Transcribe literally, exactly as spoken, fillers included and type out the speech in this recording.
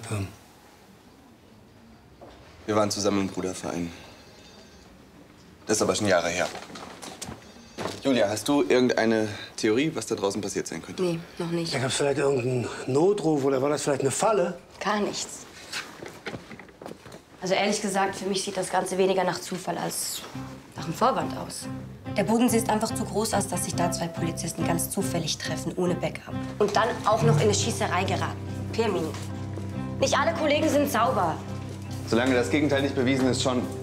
Tom. Wir waren zusammen im Bruderverein. Das ist aber schon Jahre her. Julia, hast du irgendeine Theorie, was da draußen passiert sein könnte? Nee, noch nicht. Da gab es vielleicht irgendeinen Notruf oder war das vielleicht eine Falle? Gar nichts. Also ehrlich gesagt, für mich sieht das Ganze weniger nach Zufall als nach einem Vorwand aus. Der Bodensee ist einfach zu groß, als dass sich da zwei Polizisten ganz zufällig treffen, ohne Backup. Und dann auch noch in eine Schießerei geraten. Pirmin. Nicht alle Kollegen sind sauber. Solange das Gegenteil nicht bewiesen ist, schon.